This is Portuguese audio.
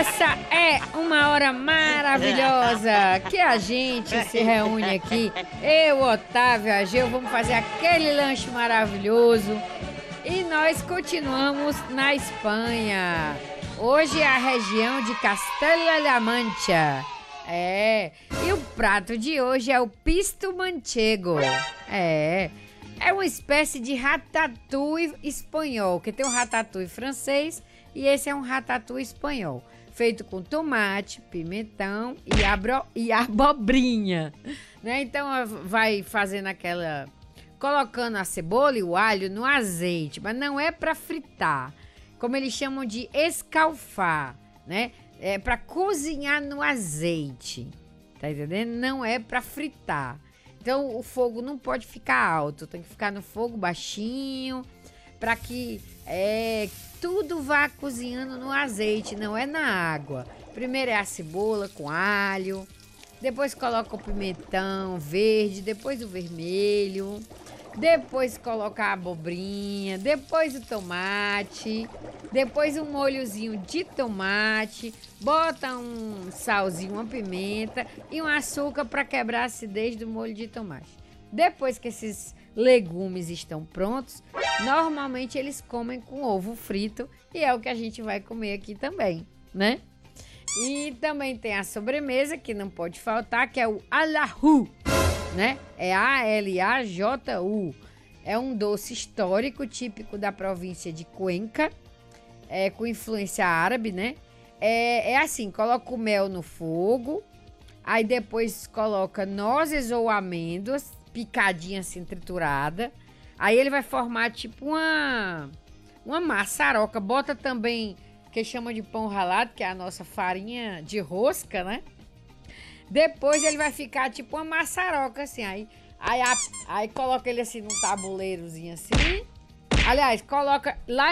Essa é uma hora maravilhosa que a gente se reúne aqui. Eu, Otávio, Ageu, vamos fazer aquele lanche maravilhoso. E nós continuamos na Espanha. Hoje é a região de Castella-La Mancha. E o prato de hoje é o pisto manchego. É uma espécie de ratatouille espanhol, que tem um ratatouille francês e esse é um ratatouille espanhol, feito com tomate, pimentão e abobrinha, né? Então vai fazendo colocando a cebola e o alho no azeite, mas não é para fritar, como eles chamam de escalfar, né? É para cozinhar no azeite, tá entendendo? Não é para fritar. Então o fogo não pode ficar alto, tem que ficar no fogo baixinho, para que tudo vá cozinhando no azeite, não é na água. Primeiro é a cebola com alho, depois coloca o pimentão verde, depois o vermelho, depois coloca a abobrinha, depois o tomate, depois um molhozinho de tomate, bota um salzinho, uma pimenta e um açúcar para quebrar a acidez do molho de tomate. Depois que esses legumes estão prontos, normalmente eles comem com ovo frito e é o que a gente vai comer aqui também, né? E também tem a sobremesa que não pode faltar, que é o alaju, né? É A-L-A-J-U. É um doce histórico típico da província de Cuenca, com influência árabe, né? É assim, coloca o mel no fogo, aí depois coloca nozes ou amêndoas, picadinha assim, triturada. Aí ele vai formar tipo uma maçaroca. Bota também, que chama de pão ralado, que é a nossa farinha de rosca, né? Depois ele vai ficar tipo uma maçaroca assim. Aí coloca ele assim num tabuleirozinho assim. Aliás, coloca lá